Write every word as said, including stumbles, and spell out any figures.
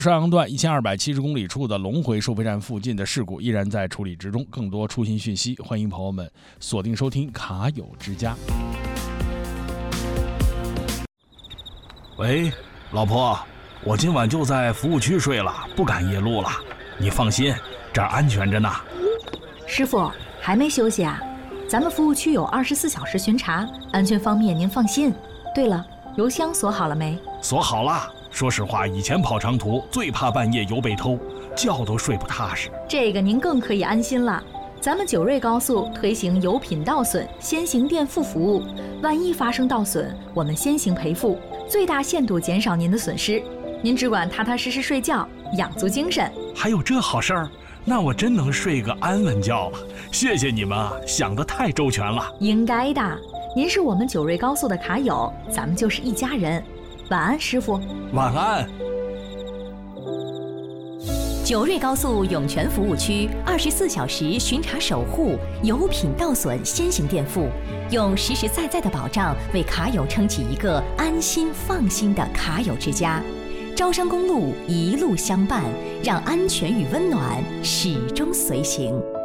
上阳段一千二百七十公里处的龙回收费站附近的事故依然在处理之中。更多出行讯息，欢迎朋友们锁定收听卡友之家。 喂，老婆，我今晚就在服务区睡了，不赶夜路了。你放心，这儿安全着呢。 师傅，还没休息啊？咱们服务区有二十四小时巡查，安全方面您放心。对了，油箱锁好了没？ 锁好了。说实话，以前跑长途最怕半夜油被偷，觉都睡不踏实。 这个您更可以安心了。咱们九瑞高速推行油品倒损先行垫付服务，万一发生倒损，我们先行赔付，最大限度减少您的损失。您只管踏踏实实睡觉，养足精神。 还有这好事儿？那我真能睡个安稳觉了。谢谢你们啊，想得太周全了。 应该的，您是我们九瑞高速的卡友，咱们就是一家人。晚安，师傅。 晚安。 九瑞高速涌泉服务区二十四小时巡查守护，油品倒损先行垫付，用实实在在的保障为卡友撑起一个安心放心的卡友之家。招商公路一路相伴，让安全与温暖始终随行。